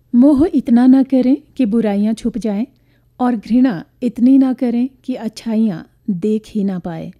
मोह इतना ना करें कि बुराइयां छुप जाएं, और घृणा इतनी ना करें कि अच्छाइयां देख ही ना पाए।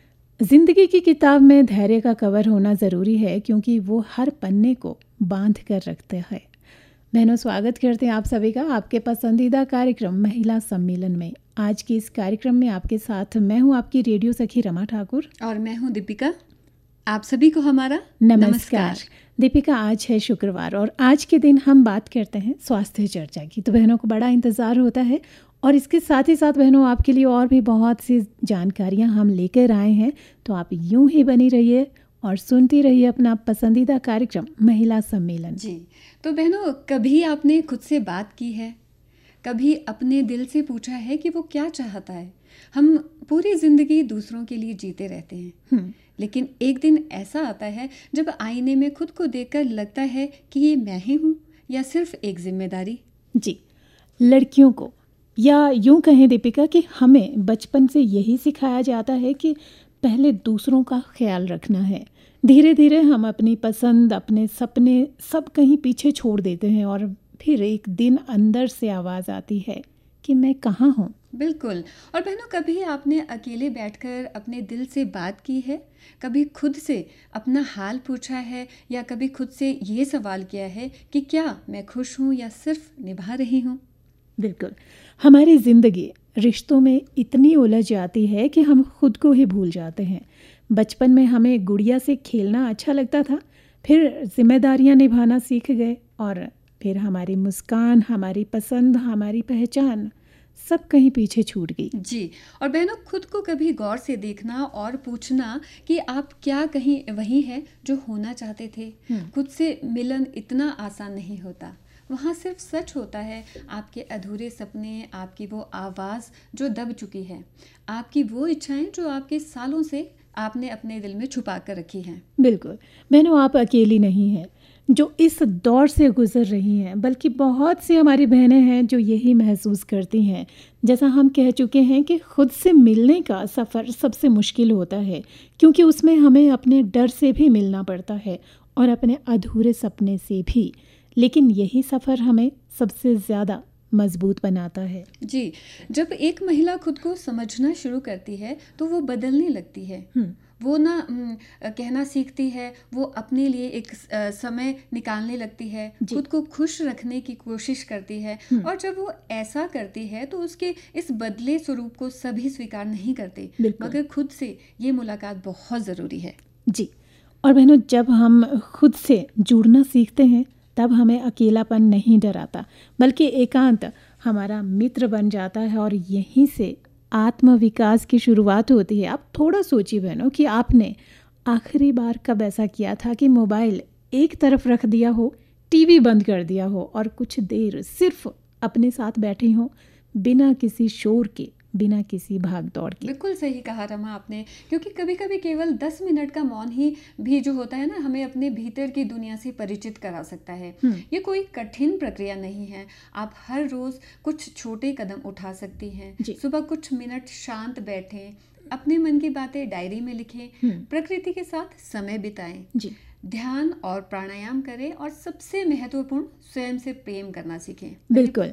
जिंदगी की किताब में धैर्य का कवर होना ज़रूरी है, क्योंकि वो हर पन्ने को बांध कर रखता है। बहनों, स्वागत करते हैं आप सभी का आपके पसंदीदा कार्यक्रम महिला सम्मेलन में। आज के इस कार्यक्रम में आपके साथ मैं हूं आपकी रेडियो सखी रमा ठाकुर और मैं हूं दीपिका। आप सभी को हमारा नमस्कार। दीपिका, आज है शुक्रवार और आज के दिन हम बात करते हैं स्वास्थ्य चर्चा की। तो बहनों को बड़ा इंतज़ार होता है और इसके साथ ही साथ बहनों आपके लिए और भी बहुत सी जानकारियां हम लेकर आए हैं। तो आप यूं ही बनी रहिए और सुनती रहिए अपना पसंदीदा कार्यक्रम महिला सम्मेलन। जी, तो बहनों, कभी आपने खुद से बात की है? कभी अपने दिल से पूछा है कि वो क्या चाहता है? हम पूरी जिंदगी दूसरों के लिए जीते रहते हैं, लेकिन एक दिन ऐसा आता है जब आईने में खुद को देखकर लगता है कि ये मैं ही हूँ या सिर्फ एक जिम्मेदारी। जी, लड़कियों को, या यूं कहें दीपिका कि हमें बचपन से यही सिखाया जाता है कि पहले दूसरों का ख्याल रखना है। धीरे धीरे हम अपनी पसंद, अपने सपने सब कहीं पीछे छोड़ देते हैं और फिर एक दिन अंदर से आवाज़ आती है कि मैं कहाँ हूँ। बिल्कुल। और बहनों, कभी आपने अकेले बैठकर अपने दिल से बात की है? कभी खुद से अपना हाल पूछा है, या कभी खुद से ये सवाल किया है कि क्या मैं खुश हूँ या सिर्फ निभा रही हूँ? बिल्कुल। हमारी ज़िंदगी रिश्तों में इतनी उलझ जाती है कि हम खुद को ही भूल जाते हैं। बचपन में हमें गुड़िया से खेलना अच्छा लगता था, फिर जिम्मेदारियां निभाना सीख गए और फिर हमारी मुस्कान, हमारी पसंद, हमारी पहचान सब कहीं पीछे छूट गई। जी, और बहनों, खुद को कभी गौर से देखना और पूछना कि आप क्या कहीं वही है जो होना चाहते थे। खुद से मिलन इतना आसान नहीं होता। वहाँ सिर्फ सच होता है, आपके अधूरे सपने, आपकी वो आवाज़ जो दब चुकी है, आपकी वो इच्छाएं जो आपके सालों से आपने अपने दिल में छुपा कर रखी हैं। बिल्कुल बहनों, आप अकेली नहीं हैं जो इस दौर से गुजर रही हैं, बल्कि बहुत सी हमारी बहनें हैं जो यही महसूस करती हैं। जैसा हम कह चुके हैं कि खुद से मिलने का सफ़र सबसे मुश्किल होता है, क्योंकि उसमें हमें अपने डर से भी मिलना पड़ता है और अपने अधूरे सपने से भी। लेकिन यही सफ़र हमें सबसे ज़्यादा मजबूत बनाता है। जी, जब एक महिला खुद को समझना शुरू करती है तो वो बदलने लगती है। वो ना कहना सीखती है, वो अपने लिए एक समय निकालने लगती है, खुद को खुश रखने की कोशिश करती है। और जब वो ऐसा करती है तो उसके इस बदले स्वरूप को सभी स्वीकार नहीं करते, मगर खुद से ये मुलाकात बहुत ज़रूरी है। जी, और बहनों, जब हम खुद से जुड़ना सीखते हैं तब हमें अकेलापन नहीं डराता, बल्कि एकांत हमारा मित्र बन जाता है और यहीं से आत्मविकास की शुरुआत होती है। आप थोड़ा सोचिए बहनों कि आपने आखिरी बार कब ऐसा किया था कि मोबाइल एक तरफ रख दिया हो, टीवी बंद कर दिया हो और कुछ देर सिर्फ अपने साथ बैठी हो, बिना किसी शोर के, बिना किसी भाग दौड़ के। बिल्कुल सही कहा रमा आपने, क्योंकि कभी कभी केवल 10 मिनट का मौन ही भी जो होता है ना, हमें अपने भीतर की दुनिया से परिचित करा सकता है। ये कोई कठिन प्रक्रिया नहीं है। आप हर रोज कुछ छोटे कदम उठा सकती हैं। सुबह कुछ मिनट शांत बैठें, अपने मन की बातें डायरी में लिखें, प्रकृति के साथ समय बिताएं, ध्यान और प्राणायाम करें और सबसे महत्वपूर्ण, स्वयं से प्रेम करना सीखें। बिल्कुल।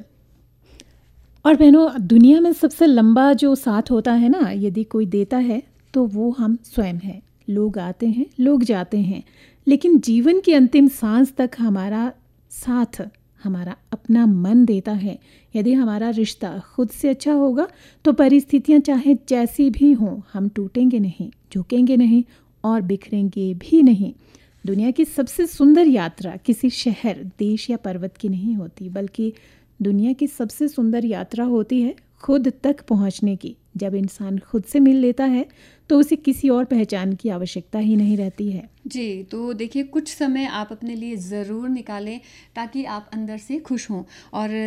और बहनों, दुनिया में सबसे लंबा जो साथ होता है ना, यदि कोई देता है तो वो हम स्वयं हैं। लोग आते हैं, लोग जाते हैं, लेकिन जीवन की अंतिम सांस तक हमारा साथ हमारा अपना मन देता है। यदि हमारा रिश्ता खुद से अच्छा होगा तो परिस्थितियां चाहे जैसी भी हों, हम टूटेंगे नहीं, झुकेंगे नहीं और बिखरेंगे भी नहीं। दुनिया की सबसे सुंदर यात्रा किसी शहर, देश या पर्वत की नहीं होती, बल्कि दुनिया की सबसे सुंदर यात्रा होती है खुद तक पहुंचने की। जब इंसान खुद से मिल लेता है तो उसे किसी और पहचान की आवश्यकता ही नहीं रहती है। जी, तो देखिए, कुछ समय आप अपने लिए ज़रूर निकालें ताकि आप अंदर से खुश हों। और